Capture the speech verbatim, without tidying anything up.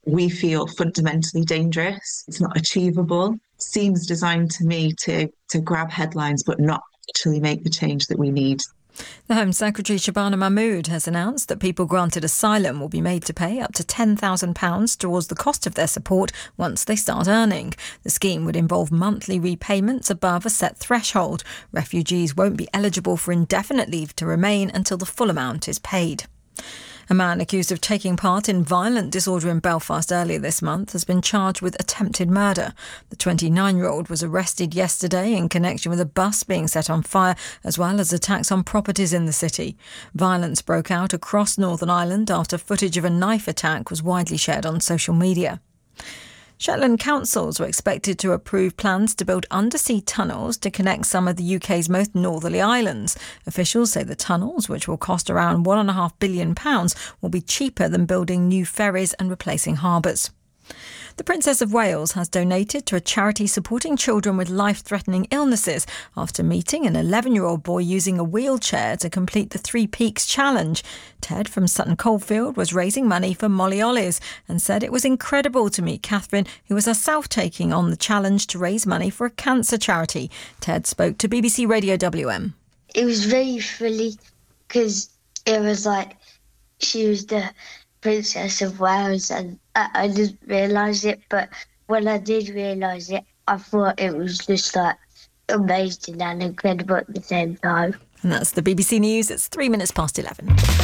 we feel fundamentally dangerous. It's not achievable. Seems designed to me to to grab headlines but not actually make the change that we need. The Home Secretary Shabana Mahmood has announced that people granted asylum will be made to pay up to ten thousand pounds towards the cost of their support once they start earning. The scheme would involve monthly repayments above a set threshold. Refugees won't be eligible for indefinite leave to remain until the full amount is paid. A man accused of taking part in violent disorder in Belfast earlier this month has been charged with attempted murder. The twenty-nine-year-old was arrested yesterday in connection with a bus being set on fire, as well as attacks on properties in the city. Violence broke out across Northern Ireland after footage of a knife attack was widely shared on social media. Shetland councils were expected to approve plans to build undersea tunnels to connect some of the U K's most northerly islands. Officials say the tunnels, which will cost around one point five billion pounds, will be cheaper than building new ferries and replacing harbours. The Princess of Wales has donated to a charity supporting children with life-threatening illnesses after meeting an eleven-year-old boy using a wheelchair to complete the Three Peaks Challenge. Ted from Sutton Coldfield was raising money for Molly Ollies and said it was incredible to meet Catherine, who was herself taking on the challenge to raise money for a cancer charity. Ted spoke to B B C Radio W M. It was very thrilling because it was like she was the Princess of Wales and I, I didn't realise it, but when I did realise it, I thought it was just like amazing and incredible at the same time. And that's the B B C News. It's three minutes past eleven.